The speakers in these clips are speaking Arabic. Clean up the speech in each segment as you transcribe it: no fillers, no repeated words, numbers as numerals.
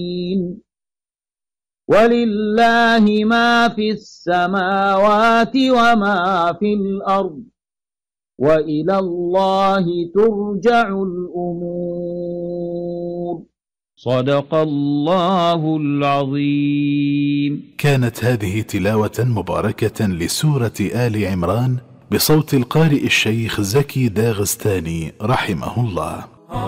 ولله ما في السماوات وما في الأرض وإلى الله ترجع الأمور. صدق الله العظيم. كانت هذه تلاوة مباركة لسورة آل عمران بصوت القارئ الشيخ زكي داغستاني رحمه الله.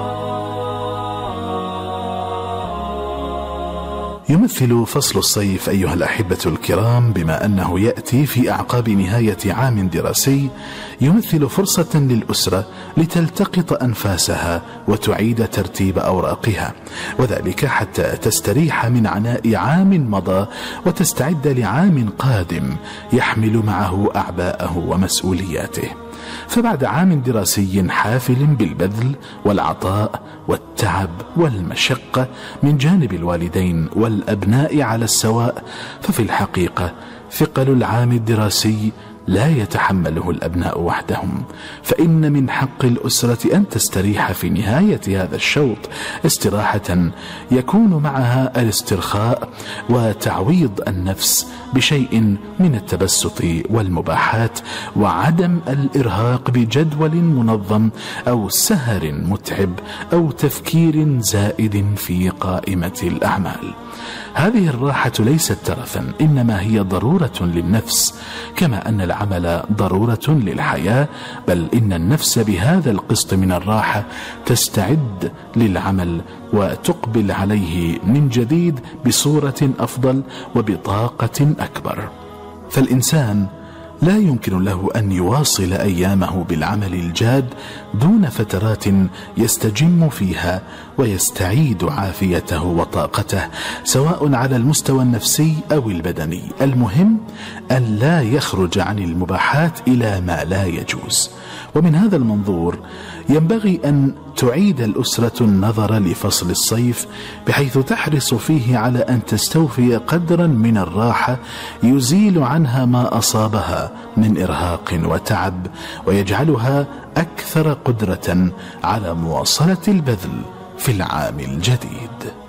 يمثل فصل الصيف أيها الأحبة الكرام، بما أنه يأتي في أعقاب نهاية عام دراسي، يمثل فرصة للأسرة لتلتقط أنفاسها وتعيد ترتيب أوراقها، وذلك حتى تستريح من عناء عام مضى وتستعد لعام قادم يحمل معه أعباءه ومسؤولياته. فبعد عام دراسي حافل بالبذل والعطاء والتعب والمشقة من جانب الوالدين والأبناء على السواء، ففي الحقيقة ثقل العام الدراسي لا يتحمله الأبناء وحدهم، فإن من حق الأسرة أن تستريح في نهاية هذا الشوط استراحة يكون معها الاسترخاء وتعويض النفس بشيء من التبسط والمباحات، وعدم الإرهاق بجدول منظم أو سهر متعب أو تفكير زائد في قائمة الأعمال. هذه الراحة ليست ترفا، إنما هي ضرورة للنفس، كما أن العمل ضرورة للحياة، بل إن النفس بهذا القسط من الراحة تستعد للعمل وتقبل عليه من جديد بصورة أفضل وبطاقة أكبر. فالإنسان لا يمكن له أن يواصل أيامه بالعمل الجاد دون فترات يستجم فيها ويستعيد عافيته وطاقته، سواء على المستوى النفسي أو البدني. المهم أن لا يخرج عن المباحات إلى ما لا يجوز. ومن هذا المنظور ينبغي أن تعيد الأسرة النظر لفصل الصيف، بحيث تحرص فيه على أن تستوفي قدرا من الراحة يزيل عنها ما أصابها من إرهاق وتعب، ويجعلها أكثر قدرة على مواصلة البذل في العام الجديد.